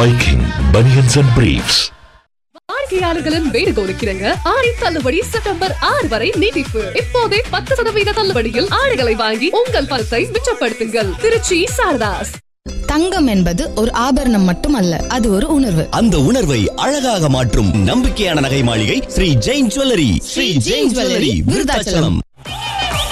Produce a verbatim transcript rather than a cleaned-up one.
Viking Bunions and Briefs. வாடிக்கையாளர்களின் வேண்டுகோளுக்கிறங்க ஆடி தள்ளுபடி September ஆறு வரை நீட்டிப்பு. இப்போதே பத்து சதவீத தள்ளுபடியில் ஆடைகளை வாங்கி உங்கள் பணத்தை மிச்சப்படுத்துங்கள். திருச்சி சாரதாஸ். தங்கம் என்பது ஒரு ஆபரணம் மட்டுமல்ல, அது ஒரு உணர்வு. அந்த உணர்வை அழகாக மாற்றும் நம்பிக்கையான நகை மாளிகை ஸ்ரீ ஜெயின் ஜுவல்லரி. ஸ்ரீ ஜெயின் ஜுவல்லரி, விருதாச்சலம்.